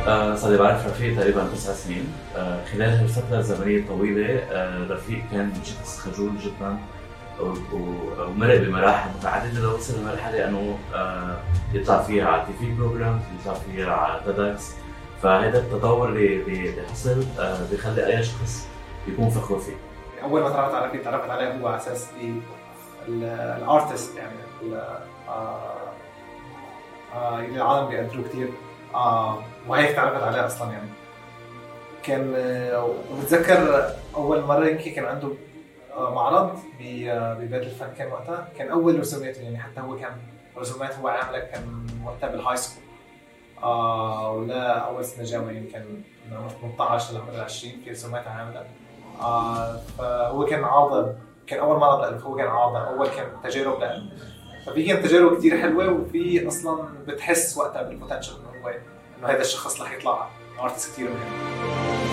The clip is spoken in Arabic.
صار لي بعرف رفيق تقريبا 9 سنين. خلال هالفترة الزمنية الطويلة رفيق كان شخص خجول جدا ومرق بمراحل متعددة لوصل لمرحلة انه يطلع فيها على تي في بروجرام، يطلع فيها على تيدكس. فهذا التطور اللي حصل بيخلي اي شخص يكون فخور فيه. اول ما تعرفت على رفيق تعرفت عليه هو على اساس الارتست، يعني اللي العالم بيقدروه كتير، وهيك تعرفت عليه اصلا. يعني كان بتذكر اول مره يمكن كان عنده معرض ببيت الفن، كان وقتها كان اول رسوماته، يعني حتى هو كان رسومات هو عامله كان وقتها بالهاي سكول، ولا اول سنه جامعه، يمكن من عمر 18 لعمر 20 في رسومات عامله. فهو كان عارضه، كان اول معرض له، هو كان عارضه اول، كان تجارب له. ففي كانت تجارب كتير حلوه، وفي اصلا بتحس وقتها بالبوتنشل انه هذا الشخص رح يطلع ارتست كتير مهم.